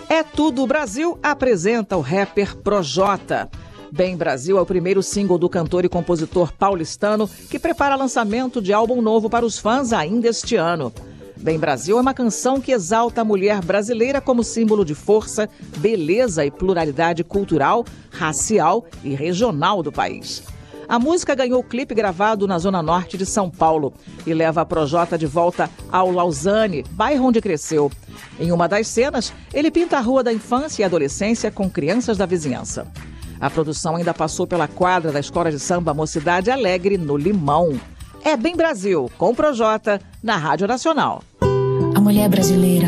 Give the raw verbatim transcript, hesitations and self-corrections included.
É Tudo Brasil apresenta o rapper Projota. Bem Brasil é o primeiro single do cantor e compositor paulistano que prepara lançamento de álbum novo para os fãs ainda este ano. Bem Brasil é uma canção que exalta a mulher brasileira como símbolo de força, beleza e pluralidade cultural, racial e regional do país. A música ganhou clipe gravado na zona norte de São Paulo e leva a Projota de volta ao Lausanne, bairro onde cresceu. Em uma das cenas, ele pinta a rua da infância e adolescência com crianças da vizinhança. A produção ainda passou pela quadra da escola de samba Mocidade Alegre, no Limão. É Bem Brasil, com Projota, na Rádio Nacional. A mulher brasileira